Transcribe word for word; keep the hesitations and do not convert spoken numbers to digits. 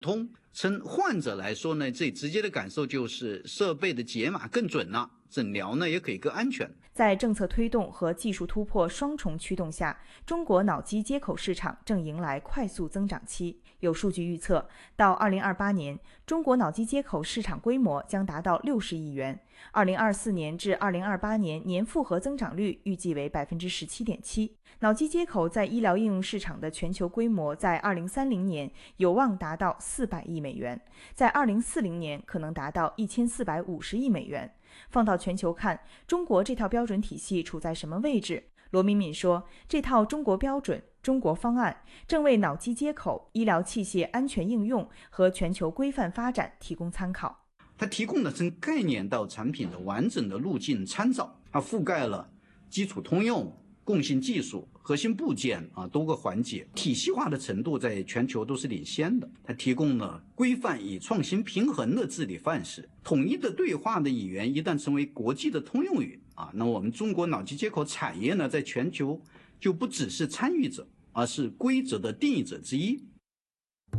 通。从患者来说呢，最直接的感受就是设备的解码更准了，诊疗呢也可以更安全。 在政策推动和技术突破双重驱动下，中国脑机接口市场正迎来快速增长期。有数据预测，到二零二八年，中国脑机接口市场规模将达到六十亿元。二零二四年至二零二八年年复合增长率预计为百分之十七点七。脑机接口在医疗应用市场的全球规模，在二零三零年有望达到四百亿美元，在二零四零年可能达到一千四百五十亿美元。放到全球看，中国这套标准体系处在什么位置？罗敏敏说，这套中国标准、中国方案正为脑机接口、医疗器械安全应用和全球规范发展提供参考。 它提供了从概念到产品的完整的路径参照，它覆盖了基础通用、共性技术、核心部件啊多个环节，体系化的程度在全球都是领先的。它提供了规范与创新平衡的治理范式，统一的对话的语言一旦成为国际的通用语啊，那我们中国脑机接口产业呢，在全球就不只是参与者，而是规则的定义者之一。